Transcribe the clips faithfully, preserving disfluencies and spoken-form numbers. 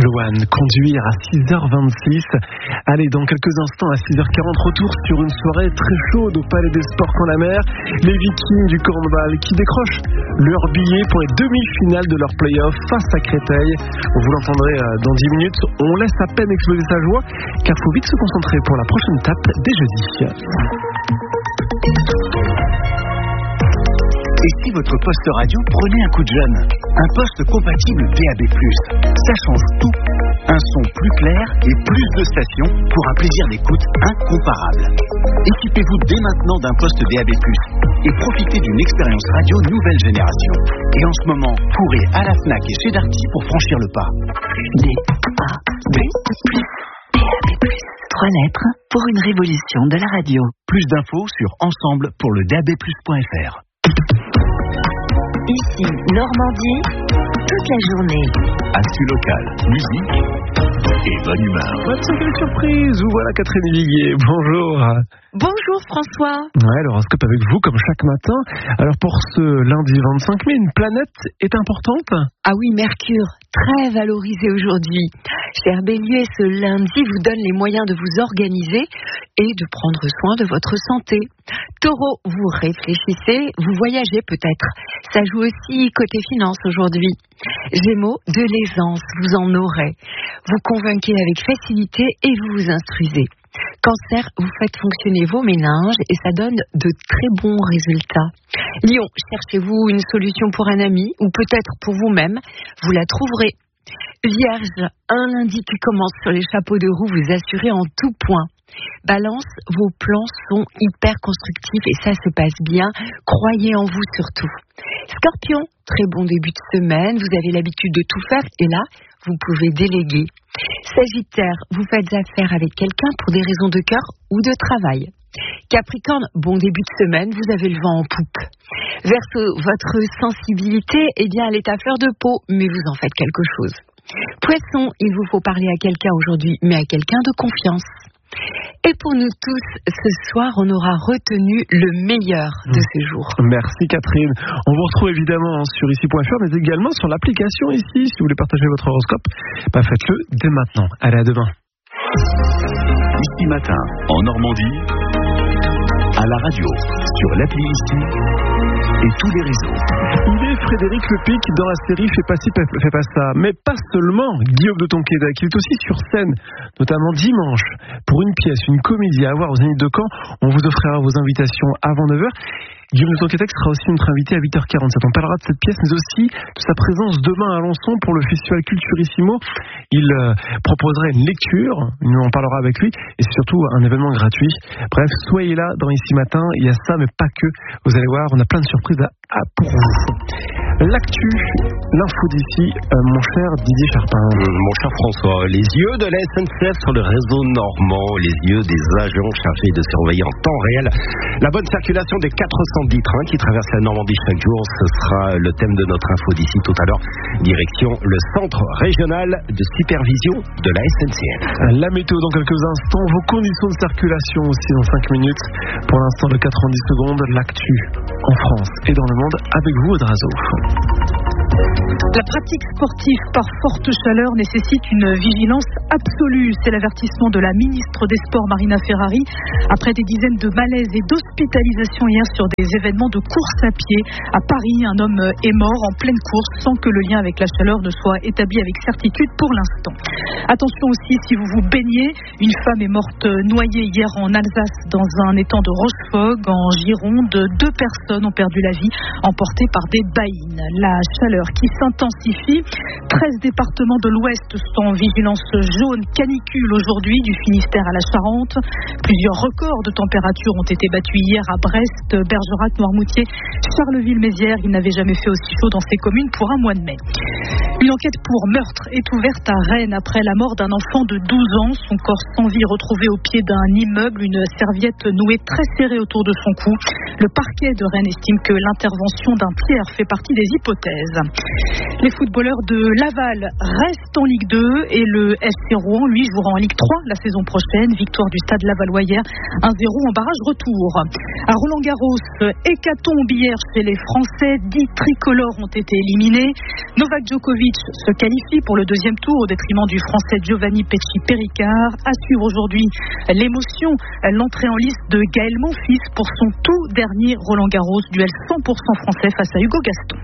Loane, conduire à six heures vingt-six. Allez, dans quelques instants à six heures quarante, retour sur une soirée très chaude au Palais des Sports Camp la Mer. Les Vikings du Cornwall qui décrochent leur billet pour les demi-finales de leur play-off face à Créteil. Vous l'entendrez dans dix minutes. On laisse à peine exploser sa joie car il faut vite se concentrer pour la prochaine étape dès jeudi. Et si votre poste radio prenait un coup de jeune? Un poste compatible D A B plus. Ça change tout. Un son plus clair et plus de stations pour un plaisir d'écoute incomparable. Équipez-vous dès maintenant d'un poste D A B plus et profitez d'une expérience radio nouvelle génération. Et en ce moment, courez à la Fnac et chez Darty pour franchir le pas. D A B plus. D A B plus. Trois lettres pour une révolution de la radio. Plus d'infos sur ensemble pour le D A B plus point F R. Ici, Normandie, toute la journée. Actu local, musique et bonne humeur. Voici quelle surprise. Vous voilà Catherine Viguier. Bonjour. Bonjour François. Ouais, l'horoscope avec vous comme chaque matin. Alors pour ce lundi vingt-cinq mai, une planète est importante? Ah oui, Mercure, très valorisé aujourd'hui. Cher Bélier, ce lundi vous donne les moyens de vous organiser et de prendre soin de votre santé. Taureau, vous réfléchissez, vous voyagez peut-être. Ça joue aussi côté finance aujourd'hui. Gémeaux, de l'aisance, vous en aurez. Vous convainquez avec facilité et vous vous instruisez. Cancer, vous faites fonctionner vos méninges et ça donne de très bons résultats. Lion, cherchez-vous une solution pour un ami ou peut-être pour vous-même, vous la trouverez. Vierge, un lundi qui commence sur les chapeaux de roue, vous assurez en tout point. Balance, vos plans sont hyper constructifs et ça se passe bien. Croyez en vous surtout. Scorpion, très bon début de semaine. Vous avez l'habitude de tout faire et là, vous pouvez déléguer. Sagittaire, vous faites affaire avec quelqu'un pour des raisons de cœur ou de travail. Capricorne, bon début de semaine, vous avez le vent en poupe. Verseau, votre sensibilité, eh bien, elle est à fleur de peau, mais vous en faites quelque chose. Poisson, il vous faut parler à quelqu'un aujourd'hui, mais à quelqu'un de confiance. Et pour nous tous, ce soir, on aura retenu le meilleur de ce jour. Merci Catherine. On vous retrouve évidemment sur ici point F R, mais également sur l'application ici. Si vous voulez partager votre horoscope, bah faites-le dès maintenant. Allez, à demain. Ici matin, en Normandie, à la radio, sur l'appli ici et tous les réseaux. Il est Frédéric Lepic dans la série Fais pas ci, fais pas ça. Mais pas seulement Guillaume de Tonquédec, il est aussi sur scène, notamment dimanche, pour une pièce, une comédie à voir aux Zénith de Caen. On vous offrira vos invitations avant neuf heures. Guillaume de Tonquédec sera aussi notre invité à huit heures quarante-sept. On parlera de cette pièce, mais aussi de sa présence demain à Alençon pour le festival Culturissimo. Il euh, proposerait une lecture, nous en parlera avec lui, et c'est surtout un événement gratuit. Bref, soyez là dans Ici Matin, il y a ça, mais pas que. Vous allez voir, on a plein de surprises à, à pour vous. L'actu, l'info d'ici, euh, mon cher Didier Charpin. Mon cher François, les yeux de la S N C F sur le réseau normand, les yeux des agents chargés de surveiller en temps réel la bonne circulation des quatre cent dix trains qui traversent la Normandie chaque jour. Ce sera le thème de notre info d'ici tout à l'heure. Direction le centre régional de supervision de la S N C F. La météo dans quelques instants, vos conditions de circulation aussi dans cinq minutes. Pour l'instant de quatre-vingt-dix secondes, l'actu en France et dans le monde avec vous Odrazo. La pratique sportive par forte chaleur nécessite une vigilance absolue. C'est l'avertissement de la ministre des Sports, Marina Ferrari, après des dizaines de malaises et d'hospitalisations hier sur des événements de course à pied. À Paris, un homme est mort en pleine course sans que le lien avec la chaleur ne soit établi avec certitude pour l'instant. Attention aussi, si vous vous baignez, une femme est morte noyée hier en Alsace dans un étang de Rochefog, en Gironde. Deux personnes ont perdu la vie, emportées par des baïnes. La chaleur qui s'intensifie. treize départements de l'Ouest sont en vigilance jaune canicule aujourd'hui, du Finistère à la Charente. Plusieurs records de température ont été battus hier à Brest, Bergerac, Noirmoutier, Charleville-Mézières. Il n'avait jamais fait aussi chaud dans ces communes pour un mois de mai. Une enquête pour meurtre est ouverte à Rennes après la mort d'un enfant de douze ans. Son corps sans vie retrouvé au pied d'un immeuble, une serviette nouée très serrée autour de son cou. Le parquet de Rennes estime que l'intervention d'un tiers fait partie des hypothèses. Les footballeurs de Laval restent en Ligue deux et le F C Rouen, lui, jouera en Ligue trois la saison prochaine. Victoire du Stade Lavallois hier, un zéro en barrage retour. À Roland-Garros, hécatombe hier chez les Français. dix tricolores ont été éliminés. Novak Djokovic Djokovic se qualifie pour le deuxième tour au détriment du Français Giovanni Pesci-Péricard. À suivre aujourd'hui l'émotion, l'entrée en lice de Gaël Monfils pour son tout dernier Roland-Garros, duel cent pour cent français face à Hugo Gaston.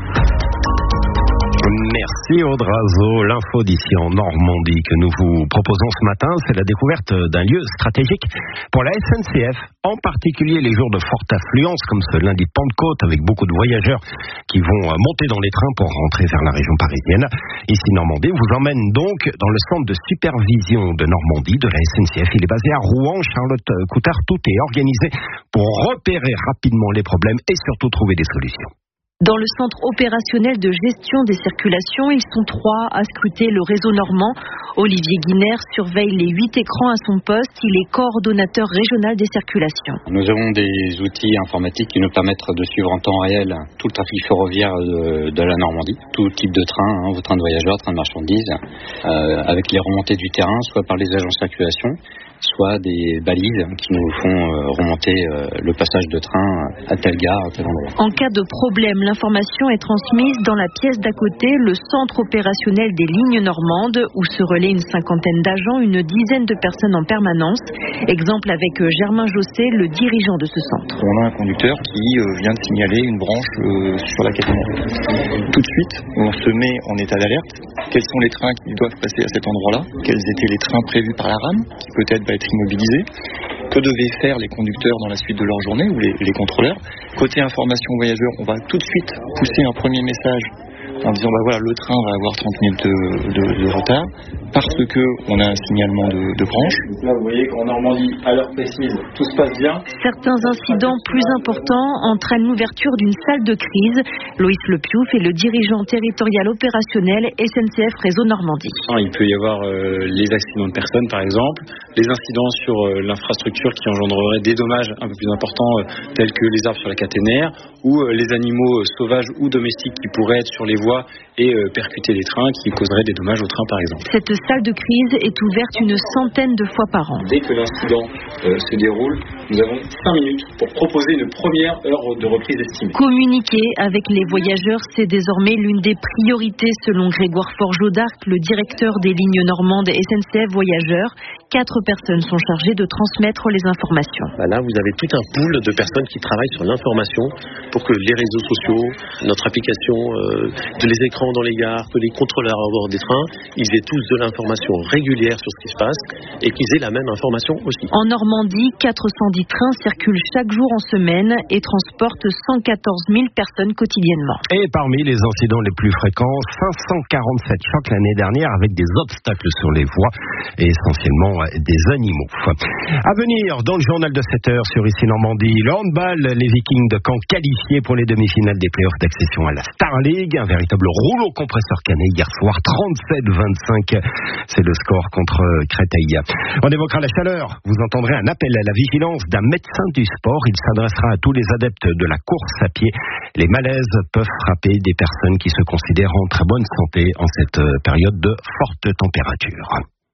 Merci Audrazo. L'info d'ici en Normandie que nous vous proposons ce matin, c'est la découverte d'un lieu stratégique pour la S N C F, en particulier les jours de forte affluence comme ce lundi de Pentecôte avec beaucoup de voyageurs qui vont monter dans les trains pour rentrer vers la région parisienne. Ici Normandie vous emmène donc dans le centre de supervision de Normandie de la S N C F. Il est basé à Rouen. Charlotte Coutard, tout est organisé pour repérer rapidement les problèmes et surtout trouver des solutions. Dans le centre opérationnel de gestion des circulations, ils sont trois à scruter le réseau normand. Olivier Guiner surveille les huit écrans à son poste. Il est coordonnateur régional des circulations. Nous avons des outils informatiques qui nous permettent de suivre en temps réel tout le trafic ferroviaire de, de la Normandie, tout type de train, hein, vos trains de voyageurs, trains de marchandises, euh, avec les remontées du terrain, soit par les agents de circulation, soit des balises qui nous font euh, remonter euh, le passage de train à telle gare, à tel endroit. En cas de problème, l'information est transmise dans la pièce d'à côté, le centre opérationnel des lignes normandes, où se relaient une cinquantaine d'agents, une dizaine de personnes en permanence. Exemple avec Germain Josset, le dirigeant de ce centre. On a un conducteur qui euh, vient de signaler une branche euh, sur la caténaire. Tout de suite, on se met en état d'alerte. Quels sont les trains qui doivent passer à cet endroit-là? Quels étaient les trains prévus par la RAM, qui peut-être va être immobilisé? Que devaient faire les conducteurs dans la suite de leur journée ou les, les contrôleurs? Côté information voyageurs, on va tout de suite pousser un premier message en disant bah voilà, le train va avoir trente minutes de, de, de retard parce que on a un signalement de, de branche. Donc là, vous voyez qu'en Normandie, à l'heure précise, tout se passe bien. Certains incidents plus importants entraînent l'ouverture d'une salle de crise. Loïs Lepiouf est le dirigeant territorial opérationnel S N C F Réseau Normandie. Il peut y avoir euh, les accidents de personnes, par exemple, les incidents sur euh, l'infrastructure qui engendreraient des dommages un peu plus importants, euh, tels que les arbres sur la caténaire, ou euh, les animaux euh, sauvages ou domestiques qui pourraient être sur les voies et euh, percuter les trains, qui causeraient des dommages aux trains, par exemple. Cette salle de crise est ouverte une centaine de fois par an. Dès que l'incident euh, se déroule, nous avons cinq minutes pour proposer une première heure de reprise estimée. Communiquer avec les voyageurs, c'est désormais l'une des priorités selon Grégoire Forgeau-d'Arc, le directeur des lignes normandes S N C F Voyageurs. Quatre personnes sont chargées de transmettre les informations. Bah là, vous avez tout un pool de personnes qui travaillent sur l'information pour que les réseaux sociaux, notre application, euh, les écrans dans les gares, que les contrôleurs à bord des trains, ils aient tous de l'information régulière sur ce qui se passe et qu'ils aient la même information aussi. En Normandie, quatre cent dix trains circulent chaque jour en semaine et transportent cent quatorze mille personnes quotidiennement. Et parmi les incidents les plus fréquents, cinq cent quarante-sept chocs l'année dernière avec des obstacles sur les voies et essentiellement des animaux. À venir, dans le journal de sept heures sur Ici Normandie, le handball, les Vikings de Caen qualifiés pour les demi-finales des playoffs d'accession à la Star League. Un véritable rouleau compresseur canet hier soir, trente-sept vingt-cinq. C'est le score contre Créteil. On évoquera la chaleur. Vous entendrez un appel à la vigilance d'un médecin du sport. Il s'adressera à tous les adeptes de la course à pied. Les malaises peuvent frapper des personnes qui se considèrent en très bonne santé en cette période de forte température.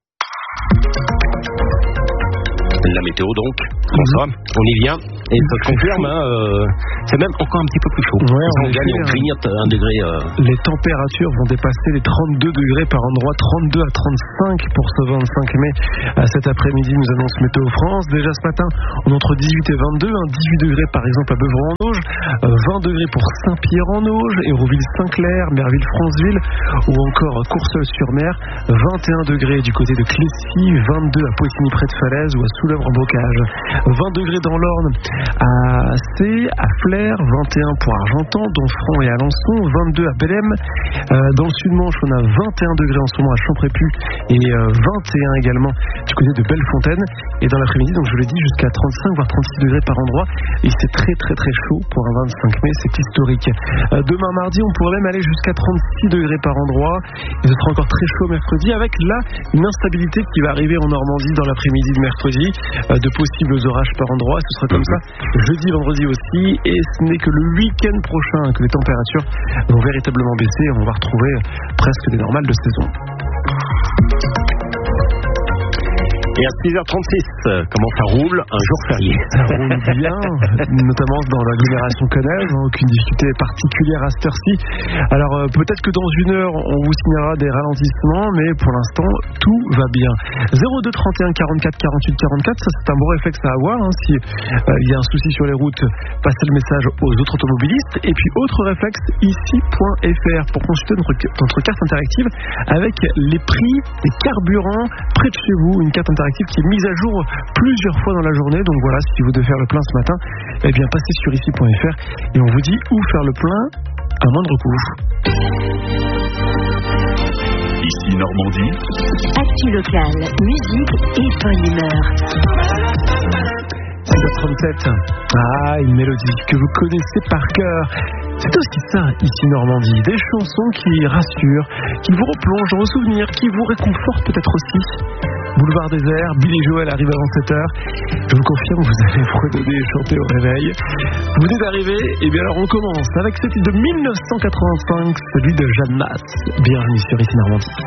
La météo donc, François, on y vient et ça se confirme, hein, euh, c'est même encore un petit peu plus chaud. Ouais, on, on gagne, on grignote un degré. Euh... Les températures vont dépasser les trente-deux degrés par endroit, trente-deux à trente-cinq pour ce vingt-cinq mai. À cet après-midi, nous annonce Météo France. Déjà ce matin, on est entre dix-huit et vingt-deux, hein, dix-huit degrés par exemple à Beuvron-en-Auge, euh, vingt degrés pour Saint-Pierre-en-Auge, Hérouville-Saint-Clair, Merville-Franceville ou encore Courseulles-sur-Mer, vingt et un degrés du côté de Clécy, vingt-deux à Potigny près de Falaise ou à Soulèvre en Bocage, vingt degrés dans l'Orne, à C, à Flers, vingt et un pour Argentan, Donfront et Alençon, vingt-deux à Bellem. Euh, dans le sud-Manche, on a vingt et un degrés en ce moment à Champrépu et euh, vingt et un également du côté de Bellefontaine. Et dans l'après-midi, donc je vous l'ai dit, jusqu'à trente-cinq voire trente-six degrés par endroit. Et c'est très très très chaud pour un vingt-cinq mai, c'est historique. Euh, demain mardi, on pourrait même aller jusqu'à trente-six degrés par endroit. Et ce sera encore très chaud mercredi, avec là une instabilité qui va arriver en Normandie dans l'après-midi de mercredi. Euh, de possibles orages par endroit. Ce sera comme ça jeudi, vendredi aussi. Et ce n'est que le week-end prochain que les températures vont véritablement baisser et on va retrouver presque des normales de saison. Et à six heures trente-six, comment ça roule un jour férié? Ça roule bien, notamment dans l'agglomération caennaise, hein, aucune difficulté particulière à cette heure-ci. Alors euh, peut-être que dans une heure, on vous signera des ralentissements, mais pour l'instant, tout va bien. zéro deux trente et un quarante-quatre quarante-huit quarante-quatre, ça c'est un bon réflexe à avoir. Hein, si euh, il y a un souci sur les routes, passez le message aux autres automobilistes. Et puis autre réflexe, ici point f r pour consulter notre, notre carte interactive avec les prix des carburants près de chez vous. Une carte interactive qui est mise à jour plusieurs fois dans la journée. Donc voilà, si vous devez faire le plein ce matin, eh bien passez sur ici point f r et on vous dit où faire le plein à moindre coût. Ici Normandie. Actu locale, musique et bonne humeur. six heures trente-sept. Ah, une mélodie que vous connaissez par cœur. C'est aussi ça, ici Normandie. Des chansons qui rassurent, qui vous replongent dans vos souvenirs, qui vous réconfortent peut-être aussi. Boulevard désert, Billy Joel arrive avant sept heures. Je vous confirme, vous allez fredonner et chanter au réveil. Vous venez d'arriver, et bien alors on commence avec ce titre de mille neuf cent quatre-vingt-cinq, celui de Jeanne Masse. Bienvenue sur Ici Normandie.